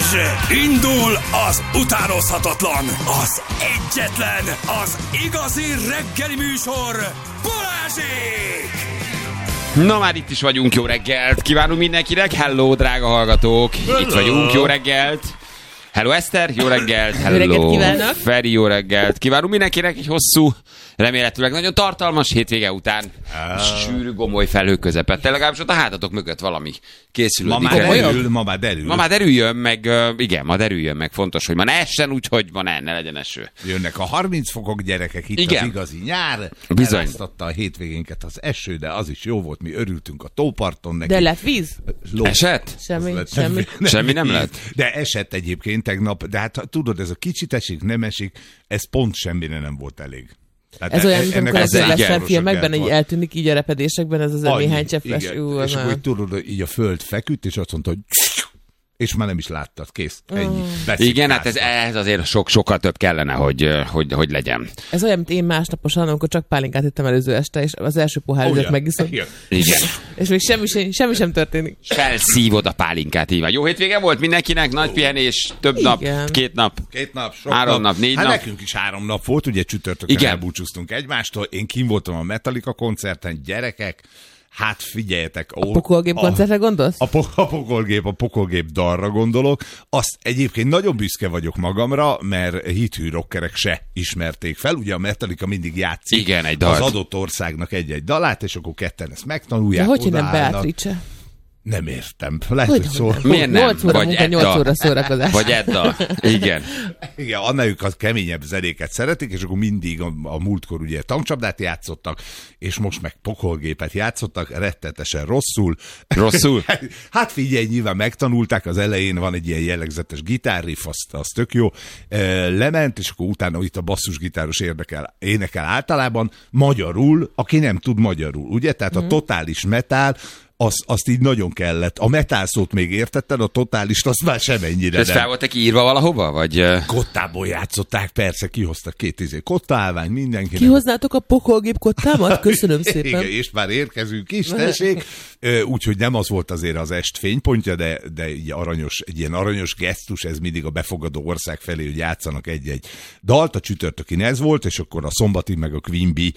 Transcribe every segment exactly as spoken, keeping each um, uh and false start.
Indul az utánozhatatlan, az egyetlen, az igazi reggeli műsor, Balázsék! Na már itt is vagyunk, jó reggelt! Kívánunk mindenkinek, hello drága hallgatók! Hello. Itt vagyunk, jó reggelt! Hello Eszter, jó reggelt! Hello jó reggelt kívánok! Feri, jó reggelt! Kívánunk mindenkinek egy hosszú, remélhetőleg nagyon tartalmas hétvége után. Uh. Sűrű, gomoly felhők közepette. Legalábbis ott a hátatok mögött valami készülődik. Ma már derül, ma már derül. Ma már derüljön meg, uh, igen, ma derüljön meg. Fontos, hogy ma ne essen úgy, hogy ma ne, ne legyen eső. Jönnek a harminc fokok, gyerekek, itt igen. Az igazi nyár. Bizony. Eláztatta a hétvégénket az eső, de az is jó volt, mi örültünk a tóparton neki. De lett víz? Ló. Esett? Semmi, lett, semmi. Nem, semmi nem lett? De esett egyébként tegnap, de hát tudod, ez a kicsit esik, nem esik, ez pont semmire nem volt elég. Tehát ez olyan, mint amikor az lesz filmekben, így van. Eltűnik így a repedésekben, ez az a néhány cseppes. És akkor így, tudod, így a föld feküdt, és azt mondta, hogy és már nem is láttad, kész. Ennyi. Igen, hát ez, ez azért sok, sokkal több kellene, hogy, hogy, hogy legyen. Ez olyan, mint én másnaposan, amikor csak pálinkát ittem előző este, és az első pohárüzet megiszom. Igen. És még semmi sem, semmi sem történik. Felszívod a pálinkát, így van. Jó hétvége volt mindenkinek, nagy pihenés, több nap, igen. két nap, két nap, sok három nap, nap, négy hát nap. Nekünk is három nap volt, ugye csütörtökön elbúcsúztunk egymástól. Én kim voltam a Metallica koncerten, gyerekek. Hát figyeljetek. A pokolgép koncertre gondolsz? A, po- a pokolgép, a pokolgép dalra gondolok. Azt egyébként nagyon büszke vagyok magamra, mert hithű rockerek se ismerték fel. Ugye a Metallica mindig játszik. Igen, egy dalt. Az adott országnak egy-egy dalát, és akkor ketten ezt megtanulják. De hogy nem Beatrice? Nem értem. Lehet, hogy, hogy szól. Miért nem? nyolc óra Vagy munka, nyolc óra szórakozás. Vagy Edda. Igen. Igen, annáljuk a keményebb zenéket szeretik, és akkor mindig a, a múltkor ugye tankcsapdát játszottak, és most meg pokolgépet játszottak, rettetesen rosszul. Rosszul? Hát figyelj, nyilván megtanulták, az elején van egy ilyen jellegzetes gitárriff, az, az tök jó. Lement, és akkor utána itt a basszusgitáros érdekel, énekel általában magyarul, aki nem tud magyarul, ugye? Tehát a totális metal, Azt, azt így nagyon kellett. A metal szót még értetted, a totálist azt már semennyire ez nem. fel voltak írva valahova? Vagy... Kottából játszották, persze, kihoztak két izé kottálvány, mindenkinek. Kihoznátok a pokolgép kottámat? Köszönöm szépen. Igen, és már érkezünk is, tessék. Úgyhogy nem az volt azért az est fénypontja, de, de így aranyos, egy ilyen aranyos gesztus, ez mindig a befogadó ország felé, hogy játszanak egy-egy dalt. A csütörtökin ez volt, és akkor a szombati meg a Queen Bee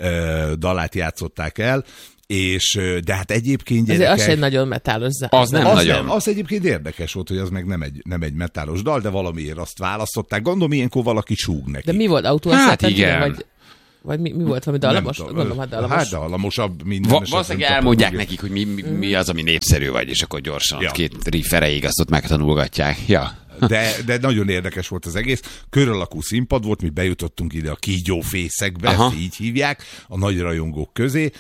dalát játszották el. És, de hát egyébként gyerekek... Az egy nagyon metálos zár. Az nem az nagyon. Nem, az egyébként érdekes volt, hogy az meg nem egy, nem egy metálos dal, de valamiért azt választották. Gondolom, ilyenkor valaki súg neki. De mi volt? Autó? Hát igen. Vagy, vagy mi, mi volt? Valami dallamos? Gondolom, hát dallamos. Hát dallamosabb minden. Va- valószínűleg elmondják nekik, hogy mi, mi, mi az, ami népszerű vagy, és akkor gyorsan ja. két riff erejéig azt ott megtanulgatják. Ja. De, de nagyon érdekes volt az egész. Kör alakú színpad volt, mi bejutottunk ide a kígyófészekbe, ezt így hívják, a nagy rajongók közé,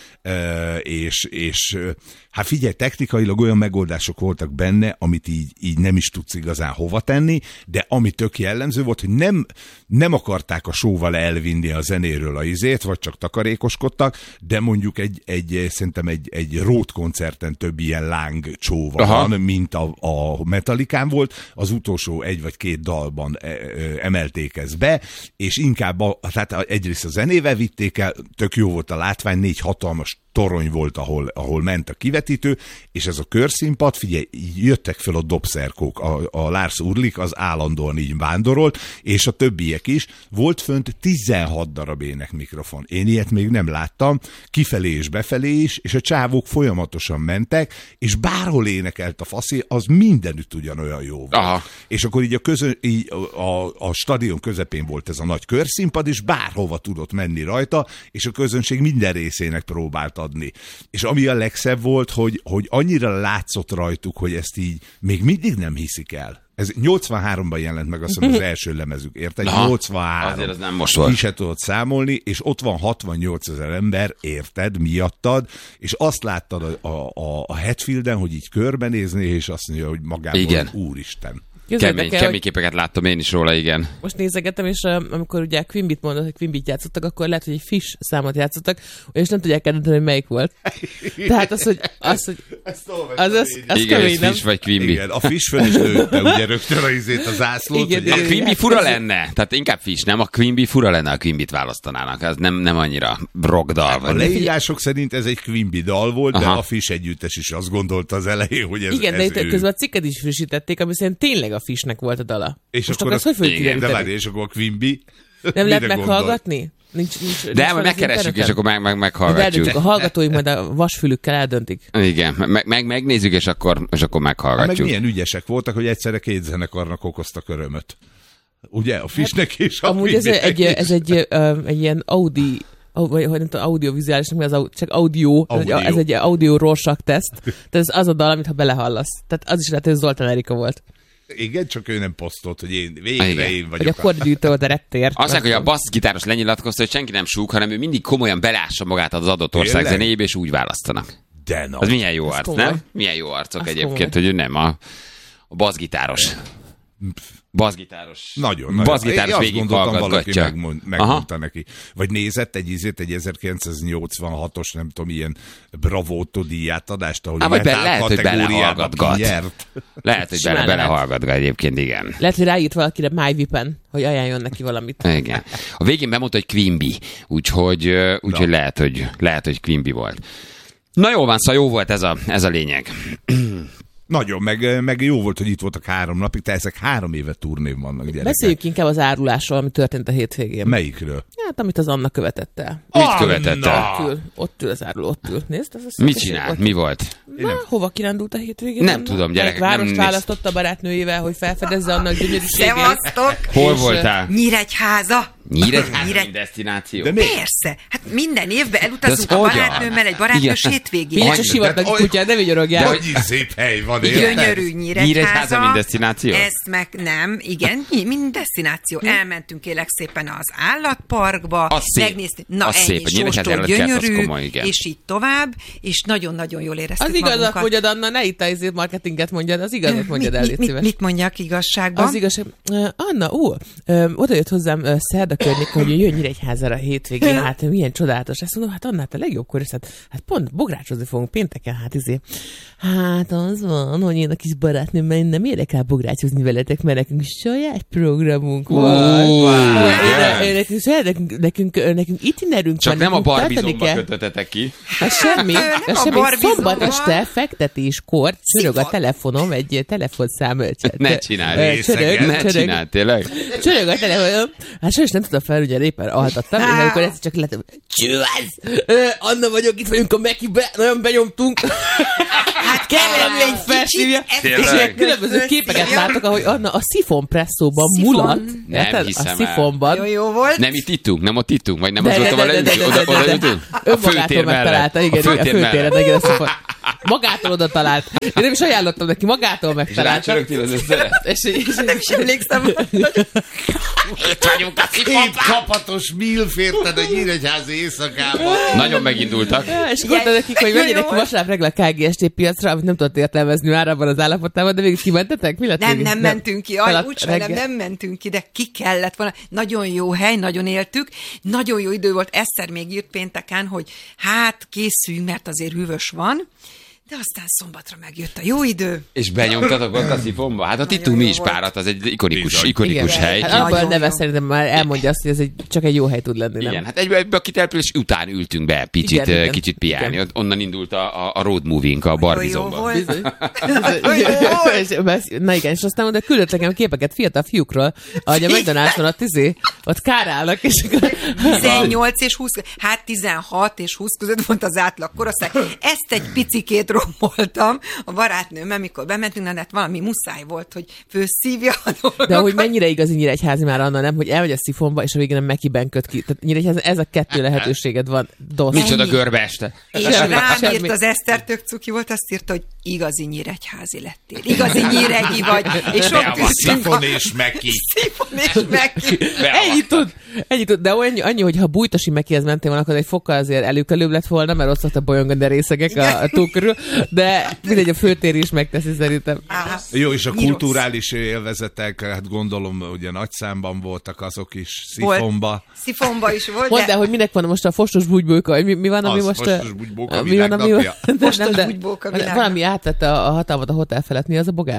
és, és hát figyelj, technikailag olyan megoldások voltak benne, amit így, így nem is tudsz igazán hova tenni, de ami tök jellemző volt, hogy nem, nem akarták a showval elvinni a zenéről a izét, vagy csak takarékoskodtak, de mondjuk egy, egy szerintem egy, egy road koncerten több ilyen láng csóva van, mint a, a Metallicán volt, az utolsó egy vagy két dalban emelték ezt be, és inkább a, tehát egyrészt a zenével vitték el, tök jó volt a látvány, négy hatalmas torony volt, ahol, ahol ment a kivetítő, és ez a körszínpad, figyelj, jöttek fel a dobszerkók, a, a Lars Ulrich az állandóan így vándorolt, és a többiek is. Volt fönt tizenhat darab ének mikrofon. Én ilyet még nem láttam, kifelé és befelé is, és a csávók folyamatosan mentek, és bárhol énekelt a faszi, az mindenütt ugyanolyan jó volt. Aha. És akkor így a, közön, így a, a stadion közepén volt ez a nagy körszínpad, és bárhova tudott menni rajta, és a közönség minden részének próbált adni. És ami a legszebb volt, hogy, hogy annyira látszott rajtuk, hogy ezt így még mindig nem hiszik el. Ez nyolcvanháromban jelent meg azt hiszem az első lemezük, érted? Aha, nyolcvanhárom. azért az nem most volt. Ki se tudod számolni, és ott van hatvannyolc ezer ember, érted, miattad, és azt láttad a, a, a Hatfielden, hogy így körbenézni, és azt mondja, hogy magában, igen. Úristen. Kemény, kemény képeket láttam én is róla, igen. Most nézegettem, és uh, amikor ugye Queen Bee-t mondott, hogy Queen Bee-t játszottak, akkor lehet, hogy egy Fish számot játszottak, és nem tudják eldönteni, hogy melyik volt. Tehát az, hogy az, hogy az, az, az, az igen, kemény, nem? Fish vagy Queen Bee. Igen, a Fish föl is lőtte, ugye rögtön a izét, a zászlót. Igen, hogy a Queen Bee fura lenne, tehát inkább Fish, nem? A Queen Bee fura lenne, a Queen Bee-t választanának. Ez nem, nem annyira rockdal. A leírások szerint ez egy Queen Bee dal volt, aha. de a Fish együttes is azt gondolta az elején, hogy ez, igen, ez de itt közben a cikket is frissítették, ami szerint tényleg a Fishnek volt a dala. És most akkor ezt hogy fogjuk igen, de kideríteni? várj, és akkor a Quimby... Nem lehet meghallgatni? Nincs, nincs, De nincs majd megkeressük, és akkor meg, meg, de meghallgatjuk. eldöntjük, a hallgatóink majd a vasfülükkel eldöntik. Igen, meg, meg, megnézzük, és akkor, és akkor Hát meghallgatjuk. meg milyen ügyesek voltak, hogy egyszerre két zenekarnak okoztak örömöt. Ugye? A Fishnek és a Amúgy ez Quimbynek egy, is. ez egy, um, egy ilyen Audi, au- vagy hogy nem tudom, audiovizuális, nem az, au- csak audio, Audio. Ez, egy, ez egy audio Rorschach teszt. Tehát ez az a dal, amit ha belehallasz. Tehát az is lehet, hogy Zoltán Erika volt. Igen, csak ő nem posztolt, hogy én végre Igen. én Vagy vagyok. a kordgyűjtő, de reptér. Azt mondják, hogy a basszgitáros lenyilatkozta, hogy senki nem súg, hanem ő mindig komolyan belássa magát az adott ország Tényleg? zenéjébe, és úgy választanak. De na. Az milyen jó Ez arc, komoly. nem? Milyen jó arcok Az egyébként, komoly. hogy ő nem a, a basszgitáros. Basszgitáros. Nagyon, nagyon. Basszgitáros Én azt végig gondoltam, valaki hallgatgatja. megmond, megmondta neki. Vagy nézett egy ízét, egy ezerkilencszáznyolcvanhatos, nem tudom, ilyen Bravotto díjátadást, ahol Há, vagy be- metal lehet, hogy kategóriában belehallgatgat. nyert. Lehet, hogy Simán bele, lehet. belehallgatgat egyébként, igen. Lehet, hogy ráírt valakire MyVipen, hogy ajánljon neki valamit. Igen. A végén bemondta, hogy Quimby, úgyhogy, ö, úgyhogy lehet, hogy, lehet, hogy Quimby volt. Na jó van, szóval jó volt ez a, ez a lényeg. Nagyon, meg, meg jó volt, hogy itt voltak három napig, te ezek három éve turnén vannak, gyerekek. Beszéljük inkább az árulásról, ami történt a hétvégén. Melyikről? Hát, amit az Anna követett el. Mit Anna! követett el? Ott ül, ott ül az áruló, ott ül. Nézd, ez a Mit szépség csinált? volt. Mi volt? Na, hova kirándult a hétvégén? Nem Anna? tudom, gyerekek, Melyik várost nem néz- választotta a barátnőjével, hogy felfedezze annak gyönyörűségét? Szevasztok! Hol És, voltál? Nyíregyháza! Nyíregyháza, Nyíregy- mint desztináció. De mi? Persze! Hát minden évben elutazunk De a az hogyan? barátnőmmel egy barátnős Igen. hétvégén. Figyelj, csak Hogy- sivatag de- kutyát, ne vigyorogják. Annyi szép hely van, érted? Gyönyörű Nyíregyháza, Nyíregyháza. mint desztináció? Ez meg nem, igen, mi- mind desztináció. Elmentünk kérlek szépen az állatparkba, Az szép. megnéztünk, na Az ennyi, szép, a Nyíregyháza sóstól állatkert, az gyönyörű, komoly, igen. és így tovább, és nagyon-nagyon jól éreztük Az igazat magunkat. mondjad, Anna, ne itt a izét marketinget mondjad, az igazat mondjad el, mit, légy mit, szíves. mit mondjak igazságban? Az igazság. Uh, Anna, ó, uh, oda jött hozzám uh, szerda környékén, hogy jöjjön Nyíregyházára a hétvégén, hát milyen csodálatos. Ezt mondom, hát Anna, hát a legjobbkor, és hát, hát pont bográcsozni fogunk pénteken, hát izé. Hát az van, hogy én a kis barátnőmmel én nem érek rá bográcsozni veletek, mert nekünk saját programunk van. wow. Én- én- Nekünk, saját- nekünk, nekünk, nekünk itinerünk Csak van. nem a nekünk tartani barbizomba kell. kötötetek ki. Hát semmi, Nem hát a semmi. barbizomban. Szombat este fektetéskor csörög a Szifat. telefonom egy telefonszám. Ne csinálj. Ö, Csörög, Ne csörög, csinálj, tényleg. csörög a telefonom. Hát sajnos nem tudtam fel, ugye éppen altattam, és amikor ezt csak lettem. Csőz! Anna vagyok, itt vagyunk a Mekibe, nagyon benyomtunk. Hát Kell kellett egy felszívja. kicsit, Tényleg? És ilyen különböző képeket látok, ahogy Anna a szifon presszóban Szifon. mulat. Nem Érted? hiszem A el. szifonban. Jó, jó volt. Nem itt ittunk, nem ott ittunk, vagy nem De, az de, volt, ahol de, de, de, leültünk? de, Oda, de, oda de. ültünk? Önmagától megtalálta, igen, A főtér igen, mellett. igen, a szifon. Magától oda talált. Én nem is ajánlottam neki, magától És megtalálta. rácsörögtél az összere? És, és, és, Nem is emlékszem. Itt vagyunk a Két szifon. kapatos milf érted a Nyíregyházi éjszakában. Nagyon megindultak. és mondta nekik, hogy menjenek ki vasárnap reggel a ká gé es té piacra, amit nem tudott értelmezni már abban az állapotában, de végig kimentetek? Mi lett Nem, végig? nem mentünk ki, aj, Feladt úgy sajnálom, reggel. nem mentünk ki, de ki kellett volna. Nagyon jó hely, nagyon éltük, nagyon jó idő volt, egyszer még írt pénteken, hogy hát készüljünk, mert azért hűvös van, de aztán szombatra megjött a jó idő. És benyomtatok ott a szifonba? Hát ott Nagyon ittunk mi jó is volt. párat, az egy ikonikus, Bizony. ikonikus Igen. hely. Hát abban a Nagyon neve jó. szerintem már elmondja azt, hogy ez egy, csak egy jó hely tud lenni, nem? Igen, hát egybe, egybe a kitelepülés után ültünk be kicsit, Igen, igen. kicsit piálni. Igen. Ott onnan indult a, a, a road moving a Nagyon jó Barbizomba. volt. Bizony. Jó volt. És besz- Na igen, és aztán oda küldött nekem képeket fiatal fiúkról, ahogy a McDonald's-on ott, izé, ott kárálnak, és akkor... tizennyolc és húsz, hát tizenhat és húsz között volt az átlag korosztály. Ezt egy picikét romoltam a barátnőmmel, mikor bementünk, de hát valami muszáj volt, hogy főszívja a dolgokat. De hogy mennyire igazi Nyíregyházi már Anna, nem? Hogy elmegy a szifonba, és a végén nem Mekiben köt ki. Tehát Nyíregyháza, ez a kettő lehetőséged van. Dosz. Micsoda görbe este. És Semmi, rám semmi. írt az Eszter, tök cuki volt, azt írta, hogy igazi nyíregyházi lettél. Igazi nyíregi vagy. És ott ültünk Szifon a és Meki. szifon és Meki. Ennyit tud, ennyit tud, de annyi, annyi, hogy ha Bújtosi Mekihez mentél volna, akkor egy fokkal azért előkelőbb lett volna, mert ott szoktak bolyongani a részegek a, a tó körül, de mindegy, a főtér is megteszi szerintem. Á, Jó, és a mi rossz? kulturális élvezetek, hát gondolom, ugye nagy számban voltak azok is Volt. szifonba. Szifonba is volt, Mondd de el, hogy minek van most a fostos bugybóka, mi, mi van, ami Az most... fostos uh, bugybóka mi van, ami világnapja. de Fostos nem, de bugybóka világnapja. valami átvette a, a hatalmat a hotel felett, mi az a bogár?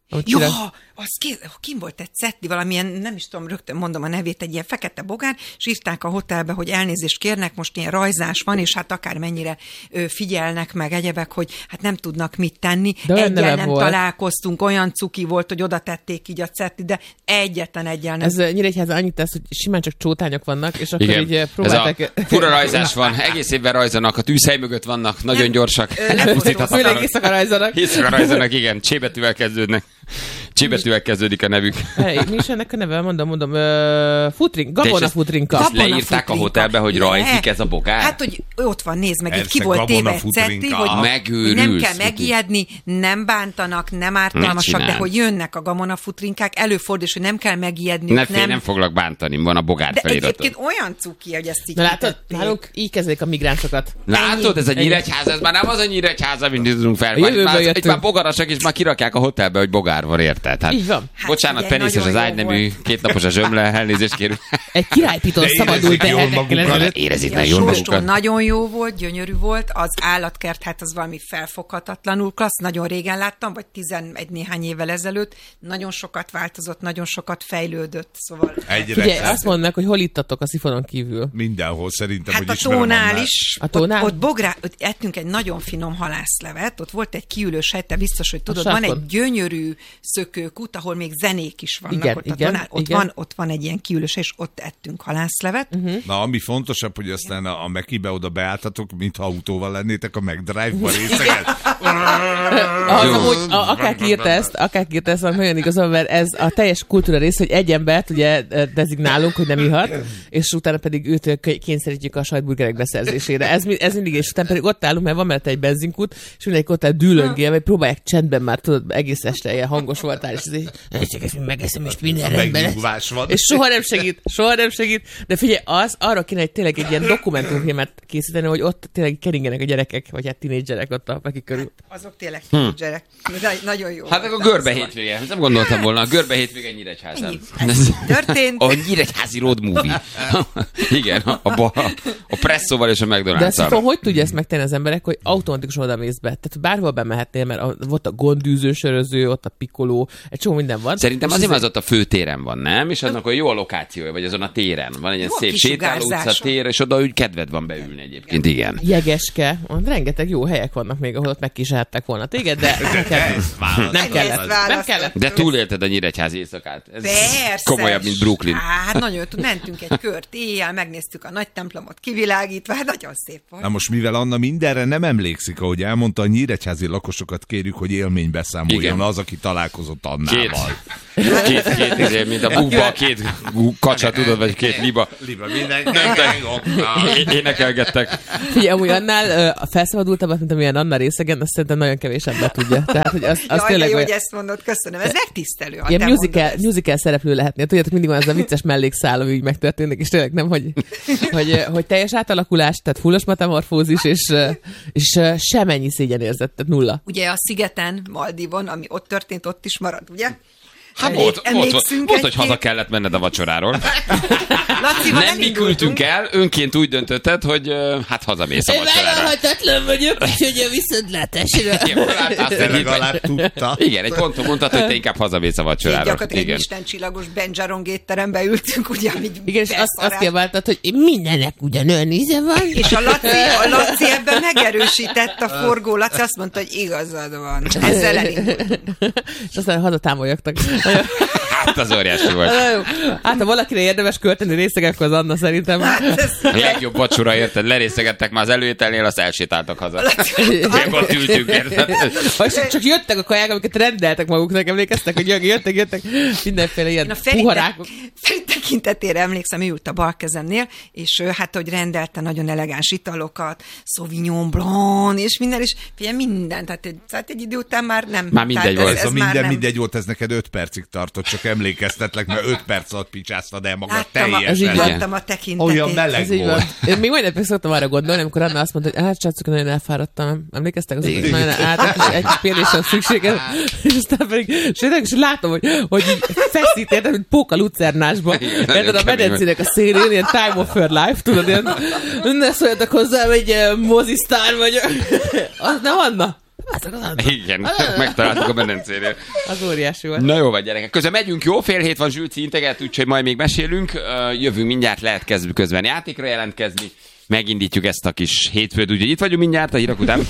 Jó, az ki, kim volt egy szetti, valamilyen, nem is tudom, rögtön mondom a nevét, egy ilyen fekete bogár, és írták a hotelbe, hogy elnézést kérnek, most ilyen rajzás van, és hát akármennyire ö, figyelnek meg egyebek, hogy hát nem tudnak mit tenni. Egyel nem volt. Találkoztunk, olyan cuki volt, hogy oda tették így a szetti, de egyetlen egyel nem. Ez Nyíregyházan annyit tesz, hogy simán csak csótányok vannak, és akkor igen. Így próbálták... Ez a fura rajzás van, egész évben rajzanak, a tűzhely mögött vannak, nagyon nem, gyorsak. Főleg éjszaka rajzanak. Éjszaka rajzanak, igen, csébetűvel kezdődnek. Csébetűvel kezdődik a nevük. Hey, mi is ennek a neve? Mondom, mondom. Uh, futring, Gabona futrinka. Ezt leírták a hotelbe, hogy rajzik ez a bogár? Hát, hogy ott van, nézd meg, itt ki volt téve egy cetti, hogy, hogy nem kell megijedni, nem bántanak, nem ártalmasak, de hogy jönnek a Gabona futrinkák, előfordul, hogy nem kell megijedni. Ne félj, nem... nem foglak bántani, van a bogár feliratot. De egyébként olyan cuki, hogy ezt így na látod, nálunk így kezdik a migránsokat. Látod, ez a Nyíregyháza, ez már nem az a Nyíregyháza, mint tudunk fel. Itt már bogarasak, és már kirakják a hotelbe, hogy bogár van, érted? Hát, így van. Hát, bocsánat, penészes az ágynemű, kétnapos a zsömle, elnézést kérünk. Egy királypiton szabadult be. Érezik jól magukat. Nagyon jó volt, gyönyörű volt, az állatkert, hát az valami felfoghatatlanul klassz, nagyon régen láttam, vagy tizenegy néhány évvel ezelőtt, nagyon sokat változott, nagyon sokat fejlődött, szóval... Figyelj, azt mondanak, hogy hol ittatok a szifonon kívül. Mindenhol szerintem, hát hogy a tónál is. A tónál? Ott, ott, bográ, ott ettünk egy nagyon finom halászlevet, ott volt egy kiülős hely, te biztos, hogy tudod, van egy gyönyörű szökőkút, ahol még zenék is vannak. Igen, ott, igen, tonál, ott, igen. Van, ott van egy ilyen kiülős, és ott ettünk halászlevet. Uh-huh. Na, ami fontosabb, hogy aztán a, a Mekibe oda beálltatok, mintha autóval lennétek a McDrive-ba részegen. Az amúgy, a, akárki írta ezt, akárki írta ezt, nagyon igazán, mert ez a teljes kultúra rész, hogy egy embert ugye dezignálunk, hogy nem ihat, és utána pedig őt kényszerítjük a sajtburgerek beszerzésére. Ez, ez mindig, és utána pedig ott állunk, mert van mellett egy benzinkút, és mindenki ott áll dűlöngél, vagy próbálják csendben már, tudod, egész este ilyen hangos voltál, és ez csak ezt megeszem, és minden rendben lesz. És soha nem segít, soha nem segít. De figyelj, az, arra kéne egy, tényleg egy ilyen dokumentumfilmet készíteni, hogy ott tényleg keringenek a gyerekek, vagy hát tinédzserek ott a Meki körül. Hát, azok tényleg tinédzserek. Hmm. Nagyon jó. Hát a görbe hétvége. Nem gondoltam volna, a görbe hétvége Nyíregyházán. Történt. A nyíregyházi road movie. Igen, a, a, a presszóval és a McDonald's-al. De szifon, hogy tudja ezt megtenni az emberek, hogy automatikusan oda mész be? Tehát bárhol bemehetnél, mert a, volt a gondűzősöröző, ott a pikoló, egy csomó minden van. Szerintem azért, az ott a főtéren van, nem? És annak olyan jó a lokációja, vagy azon a téren. Van egy ilyen szép sétáló utca tér, és oda úgy kedved van beülni egyébként, igen. Jegeske. Rengeteg jó helyek vannak még, ahol ott megkísérhettek volna téged, de nem kellett. Nem kellett. Nem kellett. De túlélted a nyíregyházi éjszakát. Ez persze. Komolyabb, mint Brooklyn. Hát nagyon, mentünk egy kört éjjel, megnéztük a nagy templomot kivilágítva, hát nagyon szép volt. Na most, mivel Anna mindenre nem emlékszik, ahogy elmondta, a nyíregyházi lakosokat kérjük, hogy élménybeszámoljon az, aki találkozott Annával. Két, két, két izé, mint a búba, két kacsa, tudod, vagy két liba. Liba, mindenki. Énekelgettek. Figyelj, amúgy annál a felszabadultabbat, mint amilyen Anna részegen, azt szerintem nagyon kevés ember tudja. Tehát, hogy az, az jaj, tényleg jó, olyan... hogy ezt mondod, köszönöm. Ez megtisztelő. Ilyen musical, musical szereplő lehetnél. Tudjátok, mindig van az a vicces mellékszál, ami így megtörténik, és tényleg nem, hogy, hogy, hogy teljes átalakulás, tehát fullos metamorfózis, és, és semennyi szégyenérzet, tehát nulla. Ugye a szigeten, Maldivon, ami ott történt, ott is marad, ugye? Hát volt, volt, volt, volt, hogy haza kellett menned a vacsoráról. Lacival nem mi küldtünk el, önként úgy döntötted, hogy uh, hát hazamész a vacsorára. Én vállalhatatlan vagyok, úgyhogy a viszontlátásra. Legalább tudta. Igen, egy ponton mondtad, hogy te inkább hazamész a vacsorára. Gyakorlatilag egy istencsillagos Benjaron étterembe ültünk, ugye, amíg igen, és azt, azt kiabáltad, hogy mindenek ugyanolyan íze van. És a Laci, a Laci ebben megerősített a forgó. Laci azt mondta, hogy igazad van. Ezzel elindultunk. És aztán hazatámoljagtak. Hát az óriási volt. Hát ha valakire érdemes költeni részegek, az Anna szerintem. Hát a legjobb vacsora, érted? Lerészegettek már az előételnél, azt elsétáltak haza. Meg ott ültünk, érted? Csak jöttek a kaják, amiket rendeltek maguknak, emlékeztek, hogy jöttek, jöttek mindenféle ilyen na, Feri puharákok. Feri tekintetére emlékszem, ő ült a bal kezemnél, és hát, hogy rendelte nagyon elegáns italokat, Sauvignon Blanc, és minden, és figyelj, minden, tehát egy, tehát egy idő után már nem. Már mindegy volt. Ez, ez ez minden nem... mindegy volt, ez neked öt percig tartott, csak emlékeztetlek, mert öt perc alatt picsáztad el magad láttam teljesen. A, láttam a tekintetét. Olyan meleg ez volt. Én még majdnem meg szoktam arra gondolni, amikor Anna azt mondta, hogy hát csacok, nagyon elfáradtam. Emlékeztek? Az nagyon át, egy kis pihenésre szükségem. És aztán pedig, és látom, hogy, hogy feszít, értem, mint póka lucernásba. Érted, a medencének a szélén, ilyen time of her life, tudod, ilyen, ne szóljatok hozzám, egy mozisztár vagyok. Az nem Anna? Igen, megtaláltuk a medencénél. Az óriási volt. Na jó vagy, gyerekek. Közben megyünk, jó, fél hét van, Zsülci integet, úgyhogy majd még mesélünk. Jövünk mindjárt, lehet kezd közben játékra jelentkezni. Megindítjuk ezt a kis hétfőt, úgyhogy itt vagyunk mindjárt a hírek után.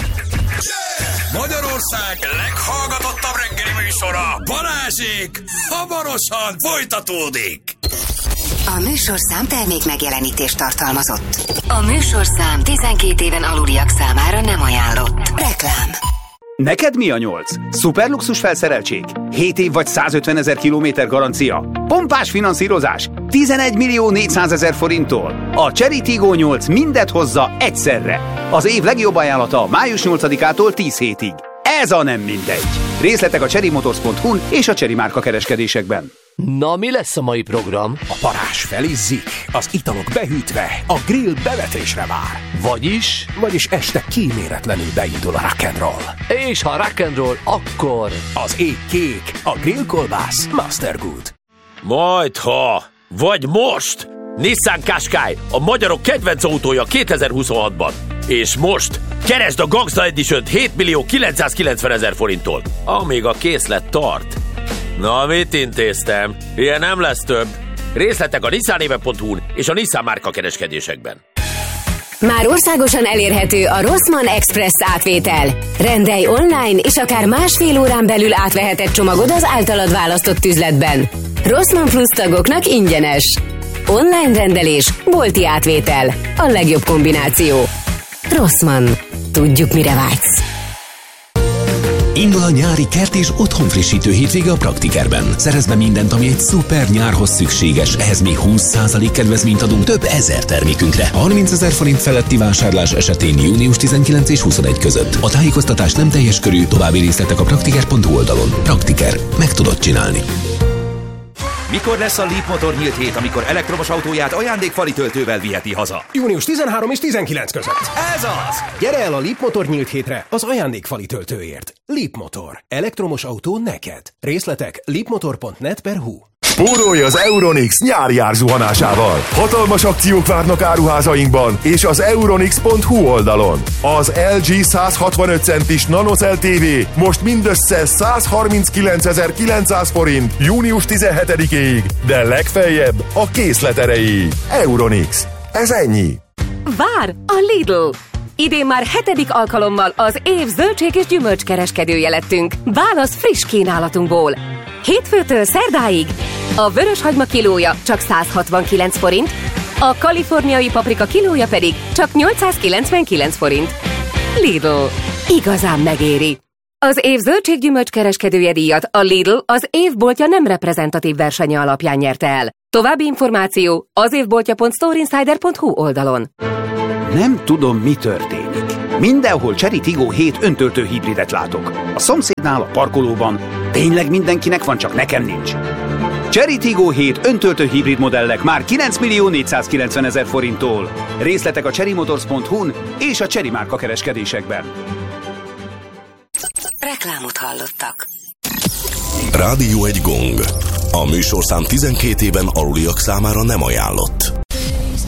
Magyarország leghallgatottabb reggeli műsora, Balázsék, hamarosan folytatódik. A műsorszám termék megjelenítést tartalmazott. A műsorszám tizenkét éven aluliak számára nem ajánlott. Reklám. Neked mi a nyolc? Szuperluxus felszereltség? hét év vagy százötvenezer kilométer garancia? Pompás finanszírozás? tizenegy millió négyszázezer forinttól? A Cherry Tiggo nyolc mindet hozza egyszerre. Az év legjobb ajánlata május nyolcadikától tíz hétig. Ez a nem mindegy. Részletek a cherrymotors pont hu-n és a Cherry márka kereskedésekben. Na, mi lesz a mai program? A parázs felizzik, az italok behűtve, a grill bevetésre vár. Vagyis? Vagyis este kíméletlenül beindul a rock'n'roll. És ha rock'n'roll, akkor... Az ég kék, a grillkolbász Mastergood. Majd ha, vagy most! Nissan Qashqai, a magyarok kedvenc autója kétezer-huszonhatban. És most keresd a Gangsta Edition-t hét millió kilencszázkilencvenezer forinttól, amíg a készlet tart. Na, mit intéztem? Ilyen nem lesz több. Részletek a nissanéve pont hu-n és a Nissan márka kereskedésekben. Már országosan elérhető a Rossmann Express átvétel. Rendelj online, és akár másfél órán belül átveheted csomagod az általad választott üzletben. Rossmann Plus tagoknak ingyenes. Online rendelés, bolti átvétel. A legjobb kombináció. Rossmann. Tudjuk, mire vágysz. Indul a nyári kert és otthonfrissítő hétvége a Praktikerben. Szerezd be mindent, ami egy szuper nyárhoz szükséges. Ehhez még húsz százalék kedvezményt adunk több ezer termékünkre. harmincezer forint feletti vásárlás esetén június tizenkilenc és huszonegy között. A tájékoztatás nem teljes körű, további részletek a praktiker pont hu oldalon. Praktiker. Meg tudod csinálni. Mikor lesz a Leap Motor nyílt hét, amikor elektromos autóját ajándékfali töltővel viheti haza? június tizenharmadika és tizenkilencedike között. Ez az! Gyere el a Leap Motor nyílt hétre az ajándékfali töltőért. Leap Motor. Elektromos autó neked. Részletek leapmotor pont net per hu. Spórolj az Euronix nyári árzuhanásával. Hatalmas akciók várnak áruházainkban és az euronix pont hu oldalon. Az el gé száz hatvanöt centis NanoCell té vé most mindössze százharminckilencezer-kilencszáz forint június tizenhetedikéig, de legfeljebb a készlet erejéig. Euronix. Ez ennyi. Vár a Lidl! Idén már hetedik alkalommal az év zöldség és gyümölcskereskedője lettünk. Válasz friss kínálatunkból. Hétfőtől szerdáig a vöröshagyma kilója csak száz hatvankilenc forint, a kaliforniai paprika kilója pedig csak nyolcszázkilencvenkilenc forint. Lidl. Igazán megéri. Az év zöldséggyümölcs kereskedője díjat a Lidl az évboltja nem reprezentatív versenye alapján nyerte el. További információ az évboltja pont storeinsider pont hu oldalon. Nem tudom, mi történik. Mindenhol Cherry Tiggo hét öntöltő hibridet látok. A szomszédnál, a parkolóban. Tényleg mindenkinek van, csak nekem nincs. Cherry Tiggo hét öntöltő hibrid modellek már kilenc millió négyszázkilencvenezer forinttól. Részletek a cherrymotors pont hu-n és a Cherry márka kereskedésekben. Reklámot hallottak. Rádió egy gong. A műsorszám tizenkét éven aluliak számára nem ajánlott.